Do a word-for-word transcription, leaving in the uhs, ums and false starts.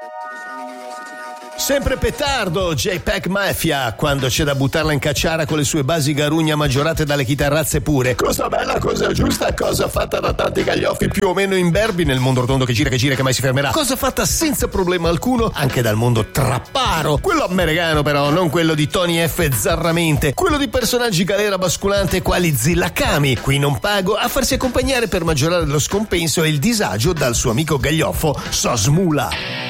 Sempre petardo J-Pac Mafia quando c'è da buttarla in cacciara con le sue basi garugna maggiorate dalle chitarrazze pure. Cosa bella, cosa giusta, cosa fatta da tanti gaglioffi più o meno imberbi nel mondo rotondo che gira che gira che mai si fermerà. Cosa fatta senza problema alcuno anche dal mondo trapparo, quello americano però, non quello di Tony F. Zarramente, quello di personaggi galera basculante quali Zillakami, qui non pago, a farsi accompagnare per maggiorare lo scompenso e il disagio dal suo amico gaglioffo Sos Mula.